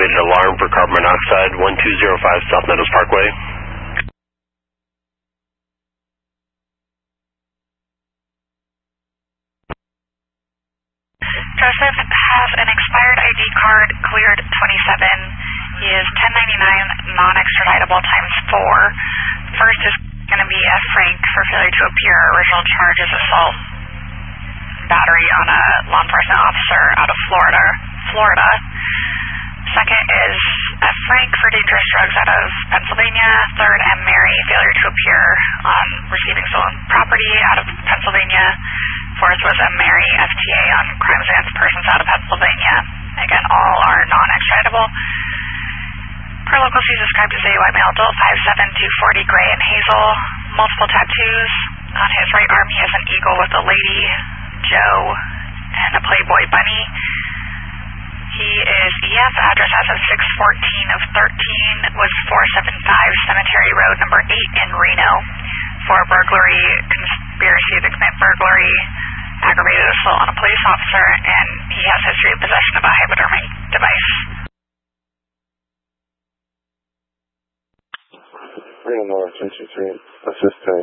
activated alarm for carbon monoxide, 1205 South Meadows Parkway. Joseph has an expired ID card, cleared 27. He is 1099 non-extraditable times 4. First is going to be F. Frank for failure to appear. Original charge is assault battery on a law enforcement officer out of Florida. Second is F. Frank for dangerous drugs out of Pennsylvania. Third, M. Mary, failure to appear on receiving stolen property out of Pennsylvania. Fourth was M. Mary, FTA on crimes against persons out of Pennsylvania. Again, all are non-extraditable. Per local, he's described as a white male adult, 5'7", 240, gray and hazel. Multiple tattoos. On his right arm, he has an eagle with a lady, Joe, and a Playboy bunny. He is EF, address as of 6/14 of 13, was 475 Cemetery Road, number 8 in Reno, for burglary, conspiracy to commit burglary, aggravated assault on a police officer, and he has history of possession of a hypodermic device. Reno North 223, assist me.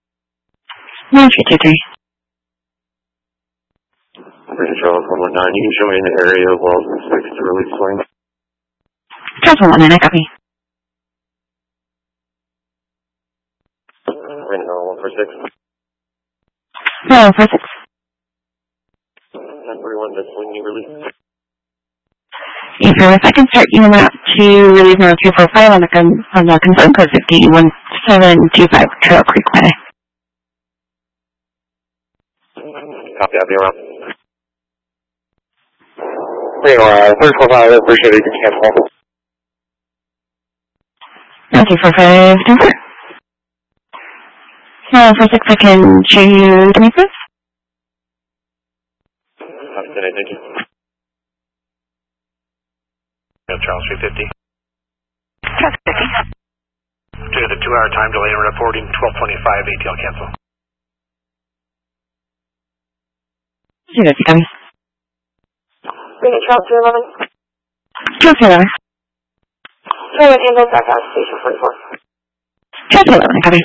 923. Reno Charles 119, you can show me in the area while it's 6 to release swing. Charles 119, I copy. Reno 146. No, 46. 941, that's when you release. If I can start you out to release number 245 on the confirm code 501725 Trail Creek Way. Copy, I'll be around. Reno, 345, appreciate it, you can cancel. 245, confirm. No, 46, I can show you 25. Copy, thank you. Charles 350. Charles 50. Due to the 2-hour time delay in reporting, 1225 ATL cancel. 250, copy. Reno Charles 311. Charles 311. Raymond Angels back out station 44. Charles 311, copy.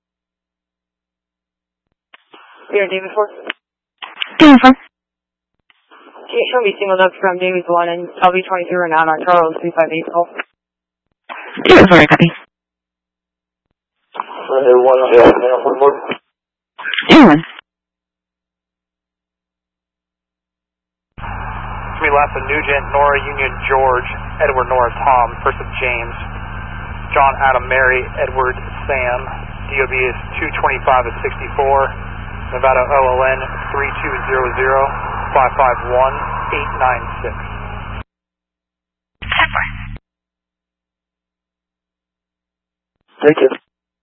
Here, David 4. David 4. Show me single notes from David 1 and LB 23 and out on Charles 358 Golf. David 4, copy. David 1. Last of Nugent, Nora Union George, Edward Nora Tom, first of James, John Adam Mary, Edward Sam, DOB is 225 of 64, Nevada OLN 3200-551-896. Thank you.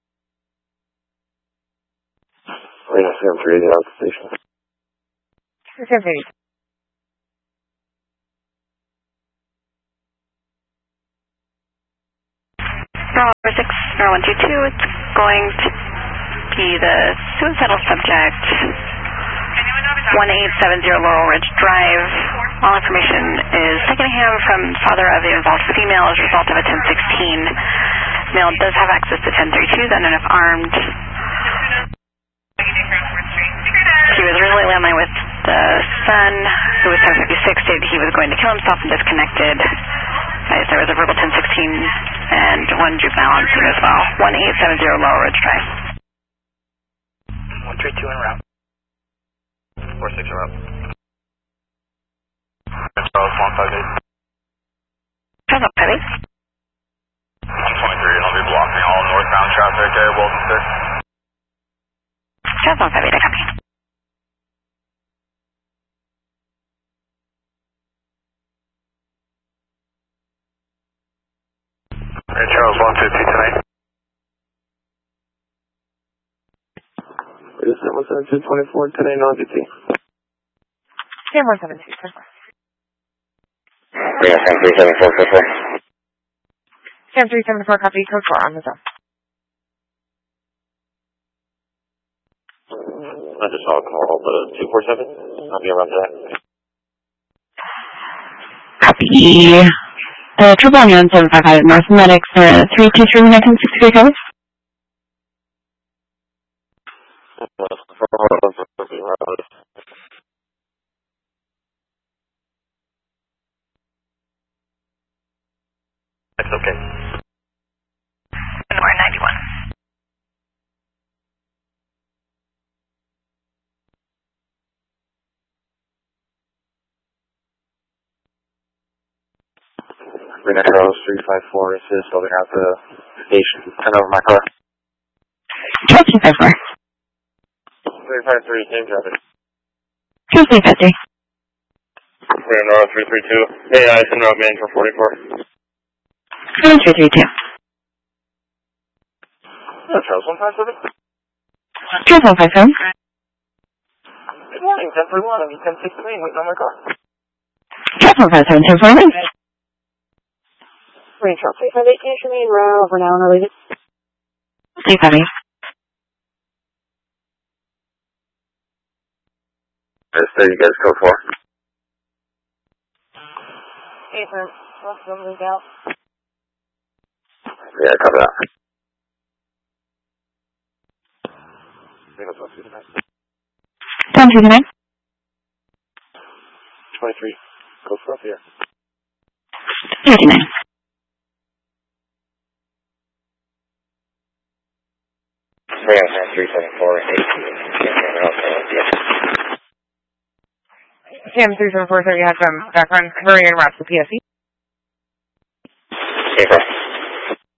Reno Sam 380 out the station. Sam 380. Number 6, 0122, it's going to be the suicidal subject, 1870 Laurel Ridge Drive. All information is secondhand from father of the involved female as a result of a 1016. Male does have access to 1032, then and if armed. He was originally landline with the son, who was 1056, stated he was going to kill himself and disconnected. There was a verbal 1016 and one juvenile on scene as well. 1870 Laurel Ridge Drive. 132 en route. 46 en route. Charles 158. Charles 158. 223, and I'll be blocking all northbound traffic at Wilson 6. Charles 158, I copy. Charles 150 tonight. It is 77224 today, non-DT. Sam 172. Yeah, Sam 374. Sam 374, copy, code 4 on the zone. I just saw a call, but 247. I'll be around for that. Copy. Triple on 755 North Medics, 323 1963 covers. That's okay. Nor 91. Green Arrows 354, assist, holding out the station. Turn over my car. 254. 353, same traffic. 250. Green Arrows 332. Hey, I send out man for 44. 332. Charles 157. 2157. Good morning, 1031. I'm 1063, waiting on my car. 2157, 241. Green Trail 358, can you show me in row over now and related? 350. You guys go for? Hey, sir. Let's go move out. Yeah, cover that. 1029. 23. Go for up here. 39. We're going to have 374 and 8. Sam 374, sir, you had some background converting and routes to PSE.